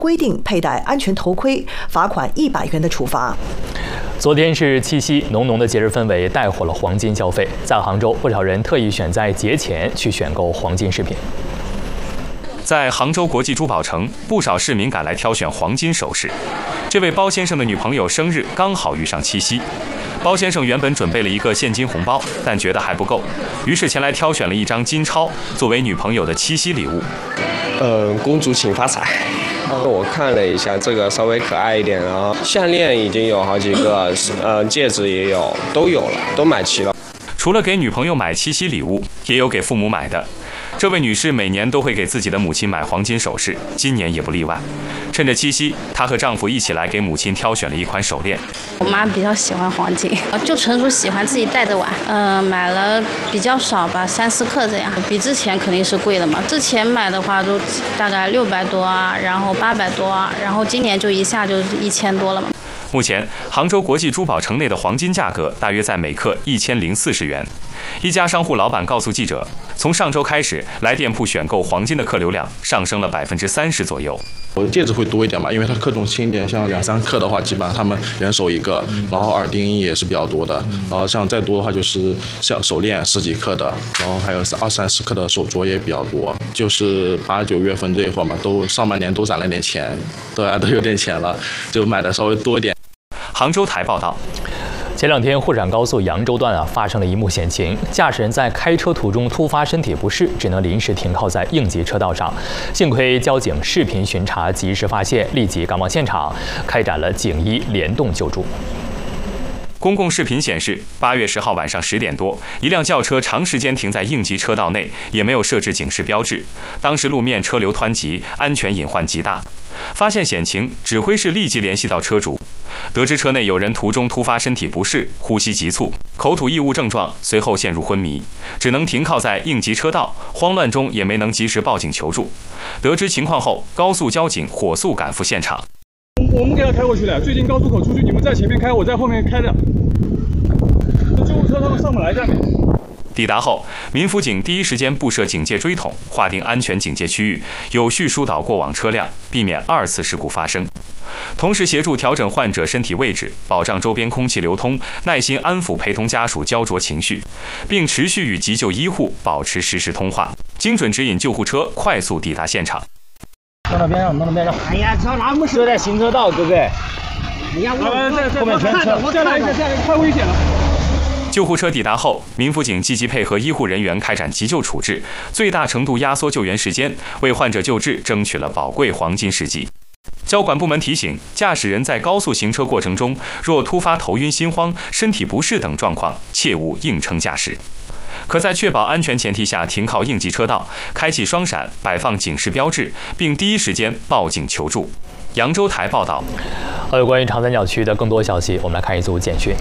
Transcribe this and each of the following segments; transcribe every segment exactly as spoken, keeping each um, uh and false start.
规定佩戴安全头盔，罚款一百元的处罚。 昨天是七夕，浓浓的节日氛围带火了黄金消费。在杭州，不少人特意选在节前去选购黄金饰品。 在杭州国际珠宝城，不少市民赶来挑选黄金首饰。这位包先生的女朋友生日刚好遇上七夕，包先生原本准备了一个现金红包，但觉得还不够，于是前来挑选了一张金钞作为女朋友的七夕礼物。 呃，公主请发财。我看了一下，这个稍微可爱一点，然后项链已经有好几个，呃，戒指也有，都有了，都买齐了。 除了给女朋友买七夕礼物，也有给父母买的。这位女士每年都会给自己的母亲买黄金首饰，今年也不例外。趁着七夕，她和丈夫一起来给母亲挑选了一款手链。 我妈比较喜欢黄金，就纯属喜欢自己戴着玩。嗯、呃，买了比较少吧，三四克这样，比之前肯定是贵了嘛。之前买的话都大概六百多啊，然后八百多啊，然后今年就一下就一千多了嘛。 目前，杭州国际珠宝城内的黄金价格大约在每克一千零四十元。一家商户老板告诉记者，从上周开始，来店铺选购黄金的客流量上升了百分之三十左右。 我的戒指会多一点嘛，因为它克重轻一点，像两三克的话，基本上他们人手一个，然后耳钉也是比较多的，然后像再多的话就是像手链十几克的，然后还有二三十克的手镯也比较多。就是八九月份这一会儿嘛，都上半年都攒了点钱，对啊，都有点钱了，就买的稍微多一点。 杭州台报道。 前两天，沪陕高速扬州段啊发生了一幕险情，驾驶人在开车途中突发身体不适，只能临时停靠在应急车道上。幸亏交警视频巡查及时发现，立即赶往现场，开展了警医联动救助。 公共视频显示，八月十号晚上十点多，一辆轿车长时间停在应急车道内，也没有设置警示标志。当时路面车流湍急，安全隐患极大。发现险情，指挥室立即联系到车主，得知车内有人途中突发身体不适，呼吸急促，口吐异物症状，随后陷入昏迷，只能停靠在应急车道，慌乱中也没能及时报警求助。得知情况后，高速交警火速赶赴现场。 我们给他开过去了，最近高速口出去，你们在前面开，我在后面开着。救护车他们上不来下面。 抵达后，民辅警第一时间布设警戒锥桶，划定安全警戒区域，有序疏导过往车辆，避免二次事故发生。同时协助调整患者身体位置，保障周边空气流通，耐心安抚陪同家属焦灼情绪，并持续与急救医护保持实时通话，精准指引救护车快速抵达现场。 弄到边上，弄到边上。哎呀，这哪么车在行车道，对不对？你看，我后面全车， 我再来一下，再来一下，太危险了。 救护车抵达后，民辅警积极配合医护人员开展急救处置，最大程度压缩救援时间，为患者救治争取了宝贵黄金时机。交管部门提醒，驾驶人在高速行车过程中，若突发头晕、心慌、身体不适等状况，切勿硬撑驾驶。可在确保安全前提下停靠应急车道，开启双闪，摆放警示标志，并第一时间报警求助。扬州台报道。 好，有关于长三角区的更多消息，我们来看一组简讯。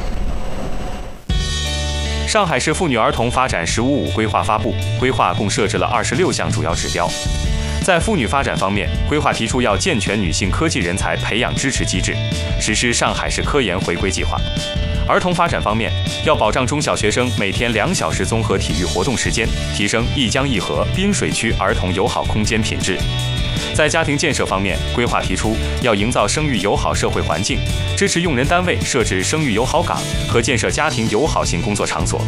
上海市妇女儿童发展“十五五”规划发布，规划共设置了二十六项主要指标。在妇女发展方面，规划提出要健全女性科技人才培养支持机制，实施上海市科研回归计划。儿童发展方面，要保障中小学生每天两小时综合体育活动时间，提升一江一河滨水区儿童友好空间品质。在家庭建设方面，规划提出要营造生育友好社会环境，支持用人单位设置生育友好岗和建设家庭友好型工作场所。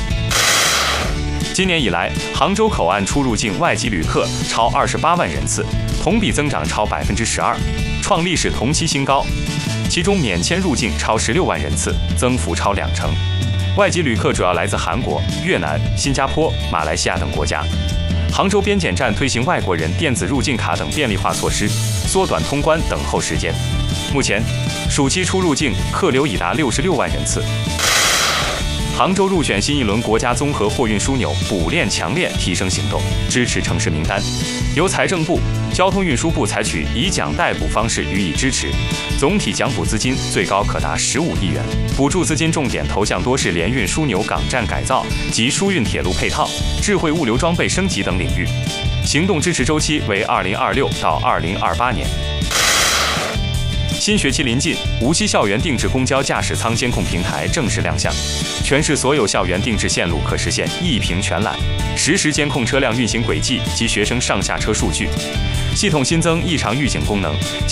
今年以来，杭州口岸出入境外籍旅客超二十八万人次，同比增长超百分之十二，创历史同期新高。其中免签入境超十六万人次，增幅超两成。外籍旅客主要来自韩国、越南、新加坡、马来西亚等国家。杭州边检站推行外国人电子入境卡等便利化措施，缩短通关等候时间。目前，暑期出入境客流已达六十六万人次。杭州入选新一轮国家综合货运枢纽补链强链提升行动支持城市名单，由财政部、交通运输部采取以奖代补方式予以支持，总体奖补资金最高可达十五亿元，补助资金重点投向多式联运枢纽港站改造及输运铁路配套、智慧物流装备升级等领域。行动支持周期为二零二六到二零二八年。新学期临近，无锡校园定制公交驾驶舱监控平台正式亮相，全市所有校园定制线路可实现一屏全览，实时监控车辆运行轨迹及学生上下车数据。系统新增异常预警功能，